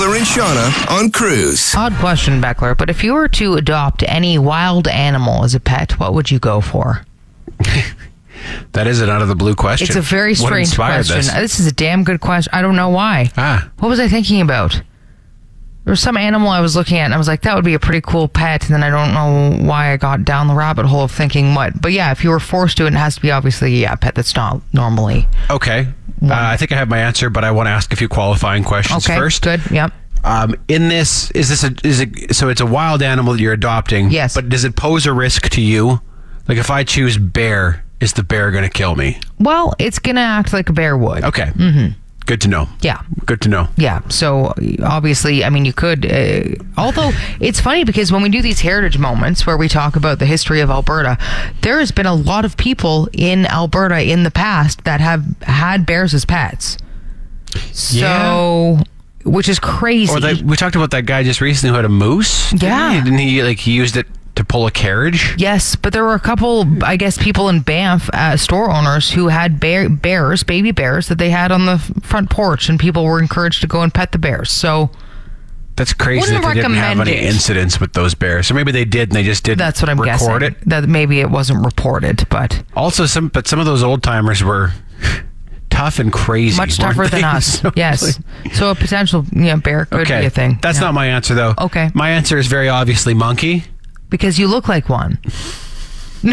Beckler and Shauna on Cruise. Odd question, Beckler, but if you were to adopt any wild animal as a pet, what would you go for? That is an out of the blue question. It's a very strange question. This is a damn good question. I don't know why. What was I thinking about? There was some animal I was looking at, and I was like, that would be a pretty cool pet, and then I don't know why I got down the rabbit hole of thinking what. But yeah, if you were forced to, it has to be obviously a pet that's not normally. Okay. I think I have my answer, but I want to ask a few qualifying questions first. Good. Yep. In this, so it's a wild animal that you're adopting. Yes. But does it pose a risk to you? Like if I choose bear, is the bear going to kill me? Well, it's going to act like a bear would. Okay. Mm-hmm. Good to know. Yeah. Good to know. Yeah. So obviously, I mean, you could, although it's funny because when we do these heritage moments where we talk about the history of Alberta, there has been a lot of people in Alberta in the past that have had bears as pets. So, which is crazy. Or we talked about that guy just recently who had a moose. Yeah. Didn't he used it to pull a carriage? Yes, but there were a couple, I guess, people in Banff, store owners who had bears, baby bears, that they had on the front porch, and people were encouraged to go and pet the bears. So that's crazy that they didn't have any incidents with those bears. Or maybe they did, and they just didn't. That's what I'm guessing. Record it. That maybe it wasn't reported, but also some of those old timers were tough and crazy. Much tougher than us. Yes. So a potential bear could be a thing. That's not my answer, though. Okay. My answer is very obviously monkey. Because you look like one. No.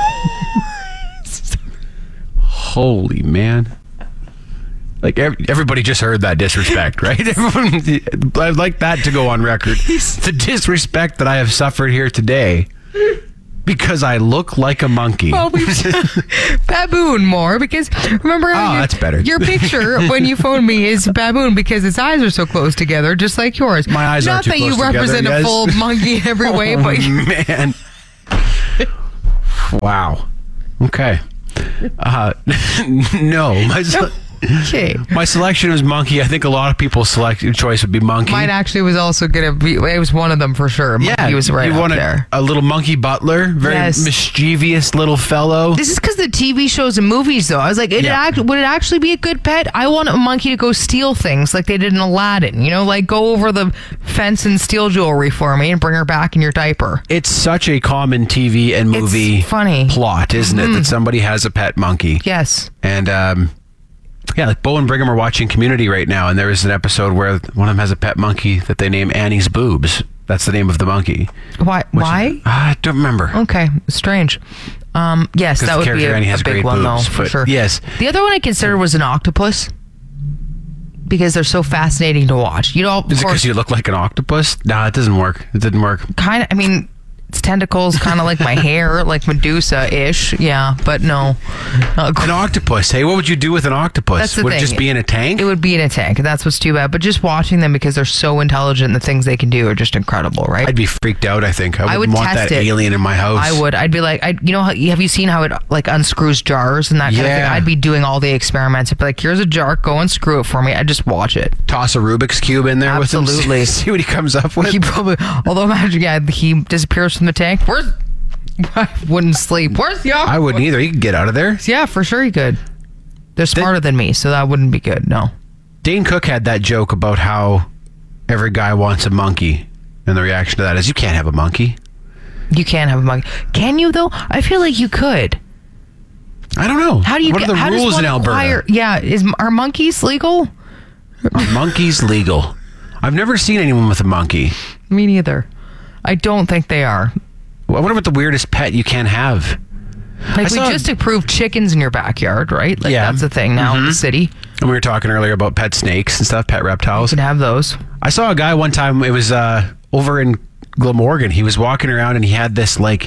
Holy man. Like everybody just heard that disrespect, right? Everyone, I'd like that to go on record. The disrespect that I have suffered here today because I look like a monkey. Well, baboon more because remember that's better. Your picture when you phoned me is baboon because its eyes are so close together, just like yours. My eyes not aren't too that close you represent together, a full monkey in every way, but man. Wow. Okay. No. Okay. My selection was monkey. I think a lot of people's choice would be monkey. Mine actually was also going to be, it was one of them for sure. Monkey was right up there. A little monkey butler, very mischievous little fellow. This is because the TV shows and movies, though. I was like, would it actually be a good pet? I want a monkey to go steal things like they did in Aladdin. Like go over the fence and steal jewelry for me and bring her back in your diaper. It's such a common TV and movie plot, isn't it? That somebody has a pet monkey. Yes. And, like Bo and Brigham are watching Community right now, and there is an episode where one of them has a pet monkey that they name Annie's Boobs. That's the name of the monkey. Why? I don't remember. Okay, strange. Yes, that would be a big one, though, for sure. Yes. The other one I considered was an octopus because they're so fascinating to watch. Is it because you look like an octopus? No, it doesn't work. It didn't work. Kind of. I mean, its tentacles kind of like my hair, like Medusa-ish. Yeah, but no. An octopus. Hey, what would you do with an octopus? That's the would thing. It just be in a tank? It would be in a tank. That's what's too bad. But just watching them because they're so intelligent and the things they can do are just incredible, right? I'd be freaked out, I think. I would want that alien in my house. I would. I'd be like, have you seen how it like unscrews jars and that kind of thing? I'd be doing all the experiments. I'd be like, here's a jar, go and screw it for me. I'd just watch it. Toss a Rubik's Cube in there with him. Absolutely. See what he comes up with. He probably, although imagine, he disappears from the tank. I wouldn't sleep. Where's the octopus? I wouldn't either. He could get out of there. Yeah, for sure he could. They're smarter than me, so that wouldn't be good. No. Dane Cook had that joke about how every guy wants a monkey, and the reaction to that is, you can't have a monkey. You can't have a monkey. Can you, though? I feel like you could. I don't know. How do you what are the rules in Alberta? Are monkeys legal? Are monkeys legal? I've never seen anyone with a monkey. Me neither. I don't think they are. I wonder what the weirdest pet you can have. Like, we just approved chickens in your backyard, right? Like, that's the thing now in the city. And we were talking earlier about pet snakes and stuff, pet reptiles. You can have those. I saw a guy one time, it was over in Glamorgan. He was walking around and he had this, like,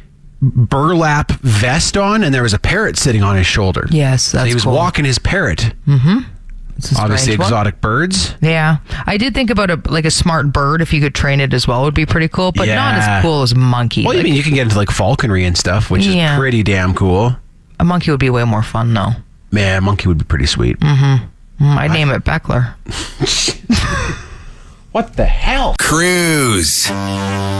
burlap vest on, and there was a parrot sitting on his shoulder. Yes, that's so he was walking his parrot. Mm-hmm. Obviously exotic birds. Yeah. I did think about a smart bird, if you could train it as well, would be pretty cool, but not as cool as a monkey. Well, you can get into like falconry and stuff, which is pretty damn cool. A monkey would be way more fun, though. Man, a monkey would be pretty sweet. I'd name it Beckler. What the hell? Cruise.